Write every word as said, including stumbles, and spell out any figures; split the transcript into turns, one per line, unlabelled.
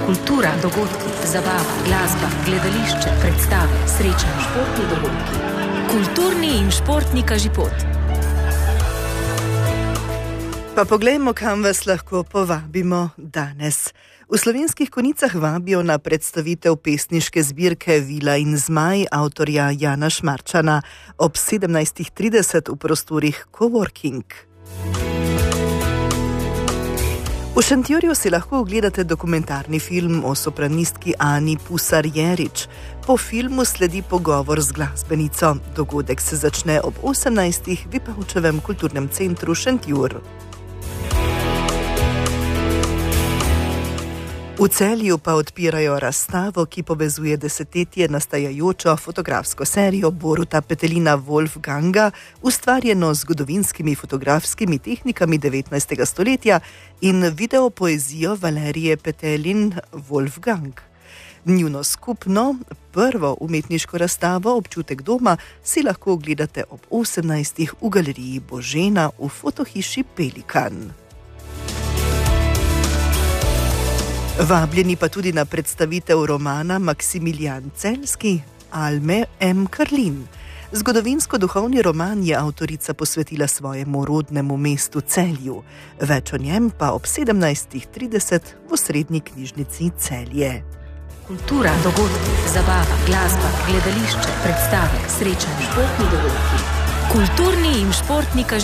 Kultura, dogodki, zabava, glasba, gledališče, predstave, srečanja, športni dogodki. Kulturni in športni kažipot.
Pa poglejmo, kam vas lahko povabimo danes. V Slovenskih Konjicah vabijo na predstavitev pesniške zbirke Vila in zmaj avtorja Jana Šmarčana ob sedemnajstih trideset v prostorih Coworking. V Šentjurju si lahko ogledate dokumentarni film o sopranistki Ani Pusar-Jerič. Po filmu sledi pogovor z glasbenico. Dogodek se začne ob osemnajstih v Vipavčevem kulturnem centru Šentjur. V Celju pa odpirajo razstavo, ki povezuje desetletje nastajajočo fotografsko serijo Boruta Petelina Wolfganga, ustvarjeno z zgodovinskimi fotografskimi tehnikami devetnajstega stoletja in videopoezijo Valerije Petelin Wolfgang. Njuno skupno, prvo umetniško razstavo Občutek doma si lahko ogledate ob osemnajstih v galeriji Božena v fotohiši Pelikan. Vabljeni pa tudi na predstavitev romana Maksimilijan Celjski Alme M. Karlin. Zgodovinsko-duhovni roman je avtorica posvetila svojemu rodnemu mestu Celju. Več o njem pa ob sedemnajstih trideset v Osrednji knjižnici Celje.
Kultura, dogodki, zabava, glasba, gledališče, predstave, srečanja, športni dogodki. Kulturni in športni kažipot.